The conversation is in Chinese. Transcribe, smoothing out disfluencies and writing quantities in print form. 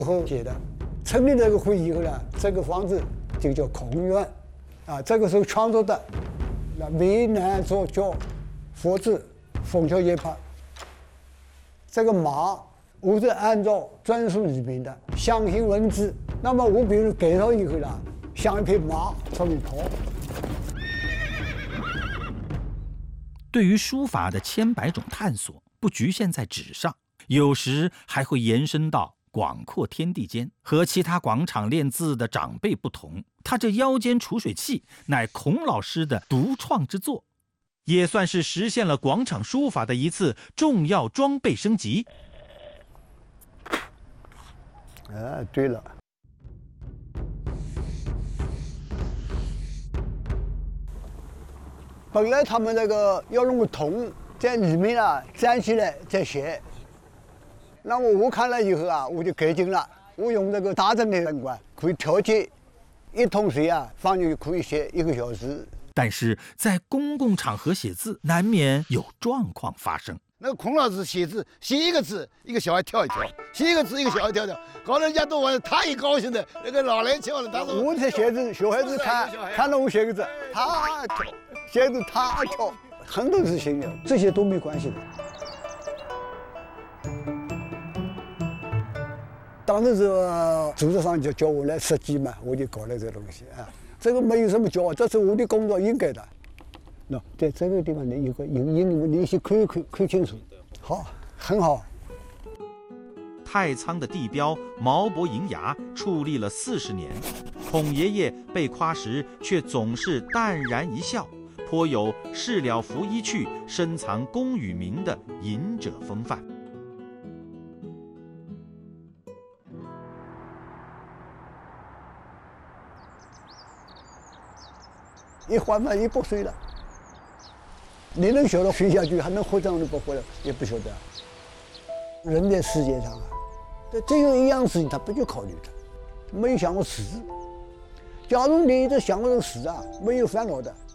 后写的。成立这个会以后呢，这个房子就叫孔院，啊，这个时候创作的，那为难左脚，佛字枫桥夜盘。这个马，我是按照专属里面的象形文字，那么我比如改造以后呢，像一匹马上面跑。 对于书法的千百种探索，不局限在纸上，有时还会延伸到广阔天地间。和其他广场练字的长辈不同，他这腰间储水器乃孔老师的独创之作，也算是实现了广场书法的一次重要装备升级。 对了，本来他们那个要用个铜在里面啊粘起来再写，那么我看了以后啊，我就改进了，我用这个大针的灯管可以调节，一桶水啊放进去可以写1个小时。 但是在公共场合写字，难免有状况发生。 那个孔老师写字，写一个字，一个小孩跳一跳；写一个字，一个小孩跳一跳，搞得人家都玩，他也高兴的，那个老来俏了。他说我在写字，小孩子看到我写个字，他跳，写字他跳，很多事情的，这些都没关系的。当时是组织上就叫我来设计嘛，我就搞了这个东西啊。这个没有什么教，这是我的工作应该的。那在这个地方呢，有个你先看清楚，好，很好。 太仓的地标毛伯银崖矗立了40年，孔爷爷被夸时却总是淡然一笑，颇有事了拂衣去，深藏功与名的隐者风范。 一换嘛，也不睡了。你能晓得睡下去，还能活着，你不活了也不晓得。人在世界上啊，只有一样事情他不去考虑的，没有想过死。假如你一直想过这个死啊，没有烦恼的，